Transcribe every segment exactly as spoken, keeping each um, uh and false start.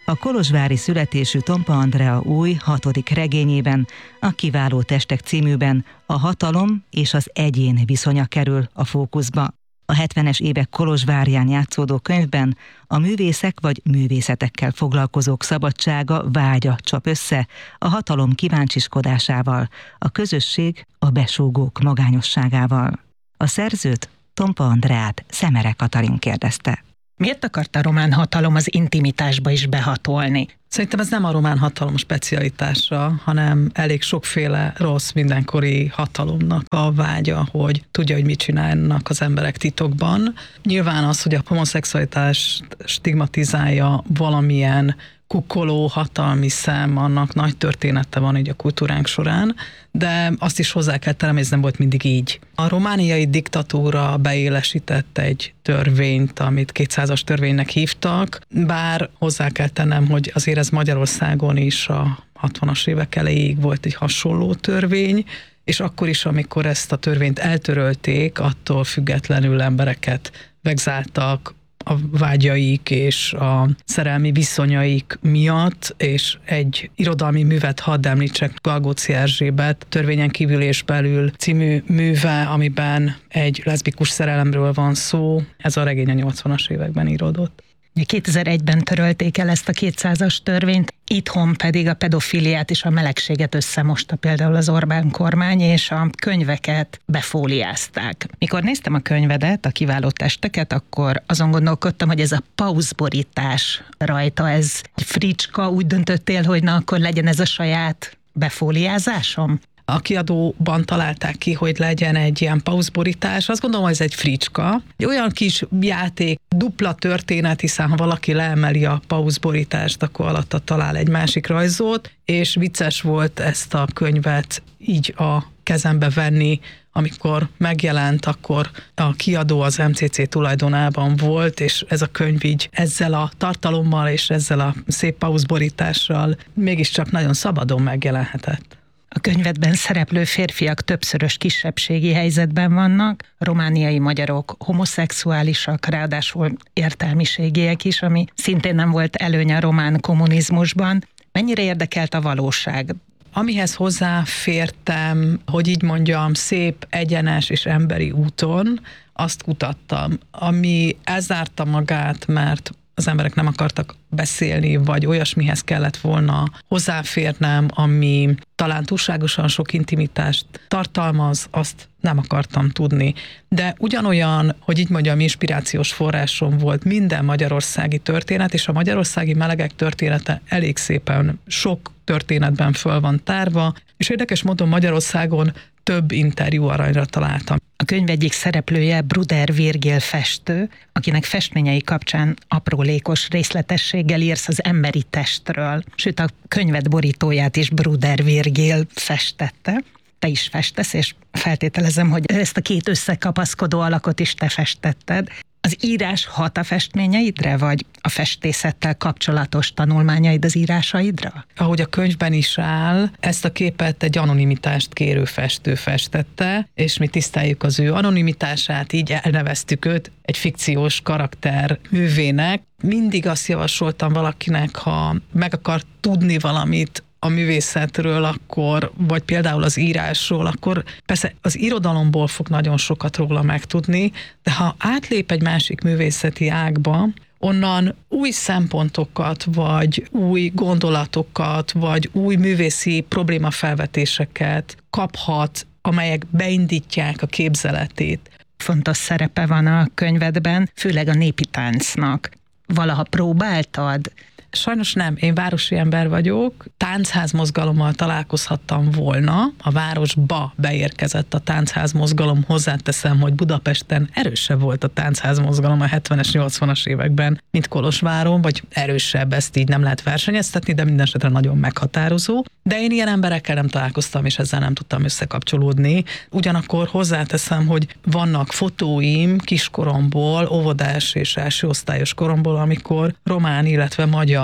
A kolozsvári születésű Tompa Andrea új, hatodik regényében, a Kiváló testek címűben a hatalom és az egyén viszonya kerül a fókuszba. A hetvenes évek Kolozsvárján játszódó könyvben a művészek vagy művészetekkel foglalkozók szabadsága, vágya csap össze a hatalom kíváncsiskodásával, a közösség a besúgók magányosságával. A szerzőt, Tompa Andreát Szemere Katalin kérdezte. Miért akart a román hatalom az intimitásba is behatolni? Szerintem ez nem a román hatalom specialitása, hanem elég sokféle rossz mindenkori hatalomnak a vágya, hogy tudja, hogy mit csinálnak az emberek titokban. Nyilván az, hogy a homoszexualitást stigmatizálja valamilyen kukkoló, hatalmi szem, annak nagy története van így a kultúránk során, de azt is hozzá kell tennem, hogy ez nem volt mindig így. A romániai diktatúra beélesített egy törvényt, amit kétszázas törvénynek hívtak, bár hozzá kell tennem, hogy azért ez Magyarországon is a hatvanas évek elejéig volt egy hasonló törvény, és akkor is, amikor ezt a törvényt eltörölték, attól függetlenül embereket vegzáltak a vágyaik és a szerelmi viszonyaik miatt, és egy irodalmi művet hadd említsek, Galgóci Erzsébet Törvényen kívül és belül című műve, amiben egy leszbikus szerelemről van szó. Ez a regény a nyolcvanas években íródott. kétezer-egyben törölték el ezt a kétszázas törvényt, itthon pedig a pedofiliát és a melegséget összemosta például az Orbán kormány, és a könyveket befóliázták. Mikor néztem a könyvedet, a Kiváló testeket, akkor azon gondolkodtam, hogy ez a pauzborítás rajta, ez egy fricska, úgy döntöttél, hogy na akkor legyen ez a saját befóliázásom? A kiadóban találták ki, hogy legyen egy ilyen pauzborítás. Azt gondolom, hogy ez egy fricska. Egy olyan kis játék, dupla történet, hiszen ha valaki leemeli a pauzborítást, akkor alatta talál egy másik rajzot, és vicces volt ezt a könyvet így a kezembe venni, amikor megjelent, akkor a kiadó az em cé cé tulajdonában volt, és ez a könyv így ezzel a tartalommal és ezzel a szép pauzborítással mégiscsak nagyon szabadon megjelenhetett. A könyvedben szereplő férfiak többszörös kisebbségi helyzetben vannak, romániai magyarok homoszexuálisak, ráadásul értelmiségiek is, ami szintén nem volt előny a román kommunizmusban. Mennyire érdekelt a valóság? Amihez hozzáfértem, hogy így mondjam, szép, egyenes és emberi úton, azt kutattam, ami elzárta magát, mert az emberek nem akartak beszélni, vagy olyasmihez kellett volna hozzáférnem, ami talán túlságosan sok intimitást tartalmaz, azt nem akartam tudni. De ugyanolyan, hogy így mondjam, inspirációs forrásom volt minden magyarországi történet, és a magyarországi melegek története elég szépen sok történetben föl van tárva, és érdekes módon Magyarországon több interjú aranyra találtam. A könyv egyik szereplője Bruder Virgil festő, akinek festményei kapcsán aprólékos részletességgel írsz az emberi testről, sőt a könyved borítóját is Bruder Virgil festette. Te is festesz, és feltételezem, hogy ezt a két összekapaszkodó alakot is te festetted. Az írás hat a festményeidre, vagy a festészettel kapcsolatos tanulmányaid az írásaidra? Ahogy a könyvben is áll, ezt a képet egy anonimitást kérő festő festette, és mi tiszteljük az ő anonimitását, így elneveztük őt egy fikciós karakter művének. Mindig azt javasoltam valakinek, ha meg akar tudni valamit a művészetről, akkor, vagy például az írásról, akkor persze az irodalomból fog nagyon sokat róla megtudni, de ha átlép egy másik művészeti ágba, onnan új szempontokat, vagy új gondolatokat, vagy új művészi problémafelvetéseket kaphat, amelyek beindítják a képzeletét. Fontos szerepe van a könyvedben, főleg a népi táncnak. Valaha próbáltad? Sajnos nem, én városi ember vagyok, táncház mozgalommal találkozhattam volna, a városba beérkezett a táncház mozgalom, hozzáteszem, hogy Budapesten erősebb volt a táncház mozgalom a hetvenes, nyolcvanas években, mint Kolozsváron, vagy erősebb, ezt így nem lehet versenyeztetni, de minden esetre nagyon meghatározó. De én ilyen emberekkel nem találkoztam, és ezzel nem tudtam összekapcsolódni. Ugyanakkor hozzáteszem, hogy vannak fotóim kiskoromból, óvodás és első osztályos koromból, amikor román, illetve magyar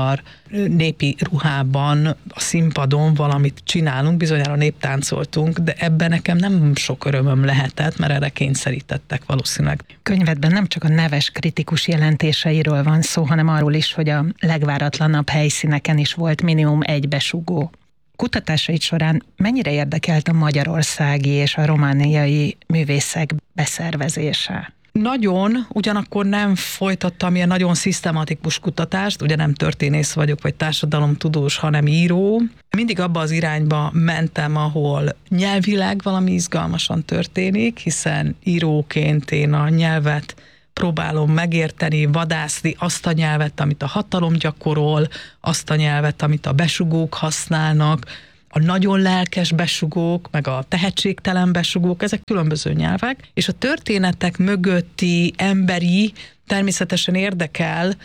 magyar népi ruhában a színpadon valamit csinálunk, bizonyára néptáncoltunk, de ebben nekem nem sok örömöm lehetett, mert erre kényszerítettek valószínűleg. Könyvedben nem csak a neves kritikus jelentéseiről van szó, hanem arról is, hogy a legváratlanabb helyszíneken is volt minimum egy besugó. Kutatásaid során mennyire érdekelt a magyarországi és a romániai művészek beszervezése? Nagyon, ugyanakkor nem folytattam ilyen nagyon szisztematikus kutatást, ugye nem történész vagyok, vagy társadalomtudós, hanem író. Mindig abba az irányba mentem, ahol nyelvileg valami izgalmasan történik, hiszen íróként én a nyelvet próbálom megérteni, vadászni, azt a nyelvet, amit a hatalom gyakorol, azt a nyelvet, amit a besugók használnak, a nagyon lelkes besugók, meg a tehetségtelen besugók, ezek különböző nyelvek, és a történetek mögötti emberi természetesen érdekel.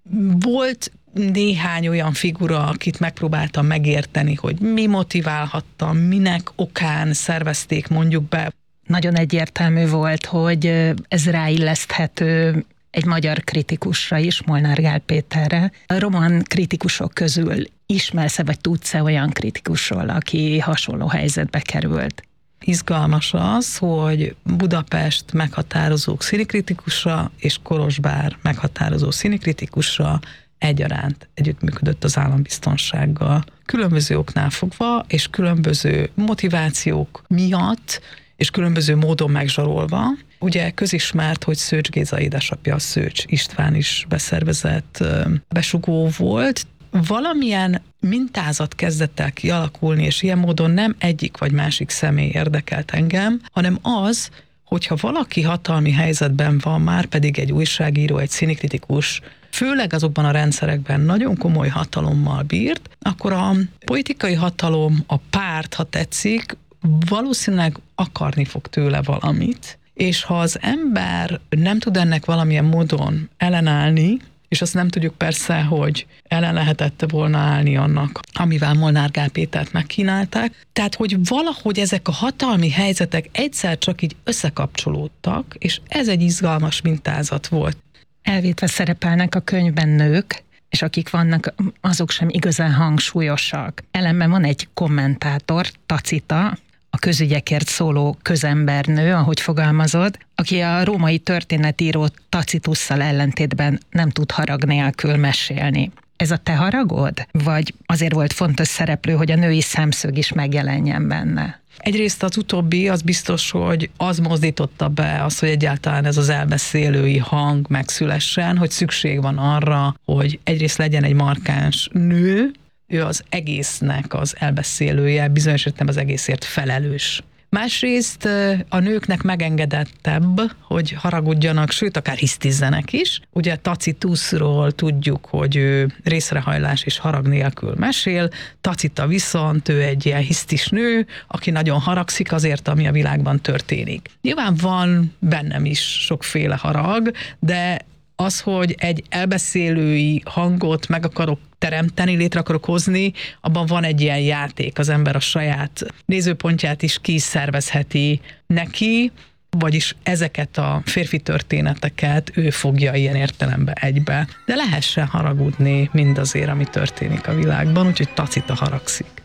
Volt néhány olyan figura, akit megpróbáltam megérteni, hogy mi motiválhatta, minek okán szervezték mondjuk be. Nagyon egyértelmű volt, hogy ez ráilleszthető egy magyar kritikusra is, Molnár Gál Péterre. A román kritikusok közül ismersz-e, vagy tudsz-e olyan kritikusról, aki hasonló helyzetbe került? Izgalmas az, hogy Budapest meghatározó színikritikusra és Kolozsvár meghatározó színikritikusra egyaránt együttműködött az állambiztonsággal. Különböző oknál fogva, és különböző motivációk miatt, és különböző módon megzsarolva. Ugye közismert, hogy Szőcs Géza édesapja, Szőcs István is beszervezett besugó volt. Valamilyen mintázat kezdett el kialakulni, és ilyen módon nem egyik vagy másik személy érdekelt engem, hanem az, hogyha valaki hatalmi helyzetben van, már pedig egy újságíró, egy színikritikus, főleg azokban a rendszerekben nagyon komoly hatalommal bírt, akkor a politikai hatalom, a párt, ha tetszik, valószínűleg akarni fog tőle valamit, és ha az ember nem tud ennek valamilyen módon ellenállni, és azt nem tudjuk persze, hogy ellen lehetett volna állni annak, amivel Molnár Gál Pétert megkínálták. Tehát, hogy valahogy ezek a hatalmi helyzetek egyszer csak így összekapcsolódtak, és ez egy izgalmas mintázat volt. Elvétve szerepelnek a könyvben nők, és akik vannak, azok sem igazán hangsúlyosak. Ellenben van egy kommentátor, Tacita, a közügyekért szóló közembernő, ahogy fogalmazod, aki a római történetíró Tacitusszal ellentétben nem tud harag nélkül mesélni. Ez a te haragod? Vagy azért volt fontos szereplő, hogy a női szemszög is megjelenjen benne? Egyrészt az utóbbi, az biztos, hogy az mozdította be az, hogy egyáltalán ez az elbeszélői hang megszülessen, hogy szükség van arra, hogy egyrészt legyen egy markáns nő, ő az egésznek az elbeszélője, bizonyos értelemben az egészért felelős. Másrészt a nőknek megengedettebb, hogy haragudjanak, sőt, akár hisztizzenek is. Ugye Tacituszról tudjuk, hogy ő részrehajlás és harag nélkül mesél, Tacita viszont ő egy ilyen hisztis nő, aki nagyon haragszik azért, ami a világban történik. Nyilván van bennem is sokféle harag, de az, hogy egy elbeszélői hangot meg akarok teremteni, létre akarok hozni, abban van egy ilyen játék, az ember a saját nézőpontját is kiszervezheti neki, vagyis ezeket a férfi történeteket ő fogja ilyen értelemben egybe. De lehessen haragudni mindazért, ami történik a világban, úgyhogy Tacita haragszik.